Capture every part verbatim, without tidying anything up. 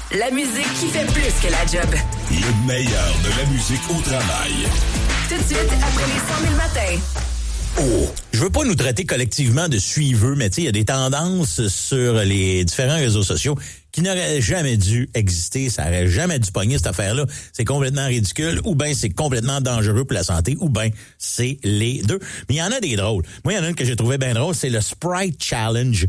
La musique qui fait plus que la job. Le meilleur de la musique au travail. Tout de suite, après les cent mille matins. Oh, je veux pas nous traiter collectivement de suiveux, mais tu sais, il y a des tendances sur les différents réseaux sociaux qui n'auraient jamais dû exister. Ça aurait jamais dû pogner cette affaire-là. C'est complètement ridicule, ou bien c'est complètement dangereux pour la santé, ou bien c'est les deux. Mais il y en a des drôles. Moi, il y en a une que j'ai trouvé bien drôle, c'est le Sprite Challenge.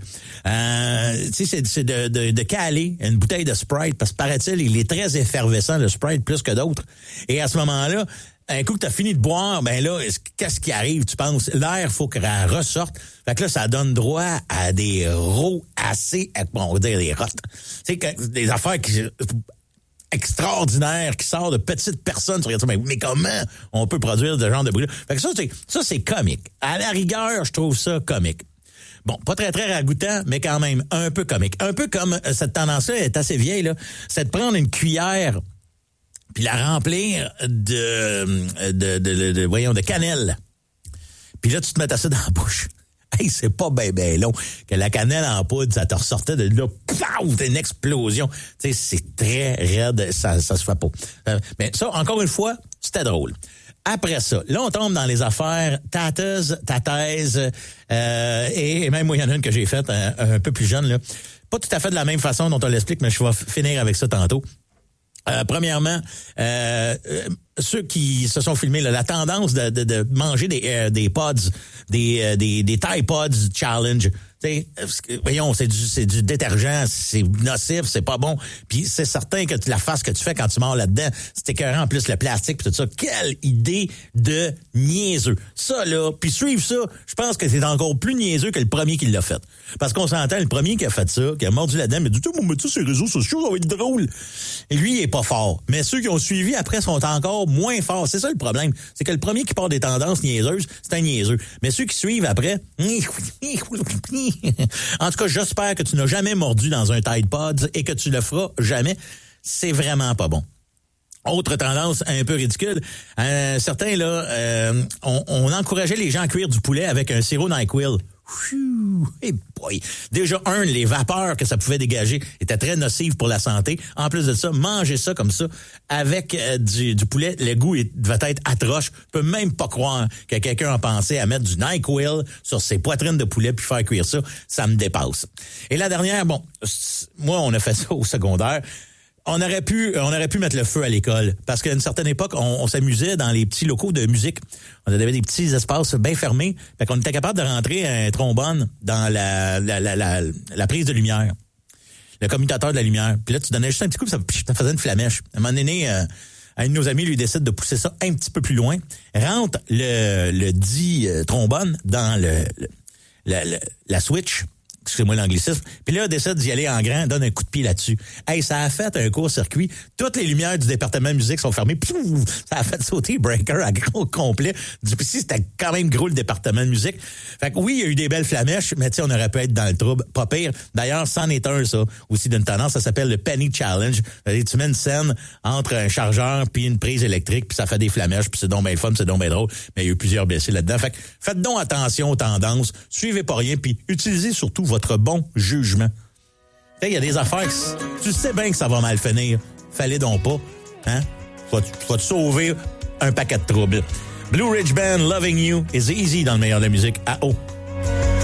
Euh, tu sais, c'est, c'est de, de, de caler une bouteille de Sprite, parce que paraît-il, il est très effervescent, le Sprite, plus que d'autres. Et à ce moment-là, un coup que t'as fini de boire, ben là, qu'est-ce qui arrive, tu penses? L'air, faut qu'elle ressorte. Fait que là, ça donne droit à des rots assez, bon, on va dire des rottes. Tu sais, des affaires qui, extraordinaires qui sortent de petites personnes. Tu regardes ça, mais, mais comment on peut produire ce genre de bruit-là? Fait que ça, c'est, ça, c'est comique. À la rigueur, je trouve ça comique. Bon, pas très, très ragoûtant, mais quand même un peu comique. Un peu comme cette tendance-là est assez vieille, là. C'est de prendre une cuillère puis la remplir de, de, de, de, de, voyons, de cannelle. Puis là, tu te mets ça dans la bouche. Hey, c'est pas ben, ben long. Que la cannelle en poudre, ça te ressortait de là, pouf, une explosion. Tu sais, c'est très raide, ça, ça se fait pas. Euh, mais ça, encore une fois, c'était drôle. Après ça, là, on tombe dans les affaires tateuses, tataises, euh, et, et même moi, il y en a une que j'ai faite un, un peu plus jeune, là. Pas tout à fait de la même façon dont on l'explique, mais je vais finir avec ça tantôt. Euh, premièrement, euh, euh, ceux qui se sont filmés, là, la tendance de, de, de manger des, euh, des pods, des, euh, des, des Tide Pods Challenge. T'sais, voyons, c'est du, c'est du détergent, c'est nocif, c'est pas bon. Puis c'est certain que la face que tu fais quand tu mords là-dedans, c'est écœurant, en plus le plastique puis tout ça. Quelle idée de niaiseux. Ça, là, puis suivre ça, je pense que c'est encore plus niaiseux que le premier qui l'a fait. Parce qu'on s'entend, le premier qui a fait ça, qui a mordu là-dedans, mais du tout, on met ça sur les réseaux sociaux, ça va être drôle. Et lui, il est pas fort. Mais ceux qui ont suivi après sont encore moins forts. C'est ça le problème. C'est que le premier qui part des tendances niaiseuses, c'est un niaiseux. Mais ceux qui suivent après, en tout cas, j'espère que tu n'as jamais mordu dans un Tide Pods et que tu le feras jamais. C'est vraiment pas bon. Autre tendance un peu ridicule, euh, certains là, euh, on, on encourageait les gens à cuire du poulet avec un sirop NyQuil. Hey boy. Déjà, un, les vapeurs que ça pouvait dégager étaient très nocives pour la santé. En plus de ça, manger ça comme ça avec euh, du, du poulet, le goût est, devait être atroce. Je peux même pas croire que quelqu'un a pensé à mettre du NyQuil sur ses poitrines de poulet puis faire cuire ça. Ça me dépasse. Et la dernière, bon, moi, on a fait ça au secondaire. On aurait pu, on aurait pu mettre le feu à l'école parce qu'à une certaine époque, on, on s'amusait dans les petits locaux de musique. On avait des petits espaces bien fermés, fait qu'on était capable de rentrer un trombone dans la la la la, la prise de lumière, le commutateur de la lumière. Puis là, tu donnais juste un petit coup, ça, ça faisait une flamèche. À un moment donné, euh, un de nos amis lui décide de pousser ça un petit peu plus loin, rentre le le dit euh, trombone dans le, le la, la la switch. Excusez-moi l'anglicisme. Puis là, décide d'y aller en grand, donne un coup de pied là-dessus. Hey, ça a fait un court-circuit. Toutes les lumières du département de musique sont fermées. Pouf, ça a fait sauter Breaker à gros complet. Puis si c'était quand même gros le département de musique. Fait que oui, il y a eu des belles flamèches, mais tu sais, on aurait pu être dans le trouble. Pas pire. D'ailleurs, c'en est un, ça, aussi d'une tendance. Ça s'appelle le Penny Challenge. Tu mets une scène entre un chargeur puis une prise électrique, puis ça fait des flamèches, puis c'est donc bien le fun, c'est donc bien drôle. Mais il y a eu plusieurs blessés là-dedans. Fait que faites donc attention aux tendances. Suivez pas rien, puis utilisez surtout votre bon jugement. Il y a des affaires que tu sais bien que ça va mal finir. Fallait donc pas. Hein? Tu vas, tu vas te sauver un paquet de troubles. Blue Ridge Band, Loving You is Easy dans le meilleur de la musique à O.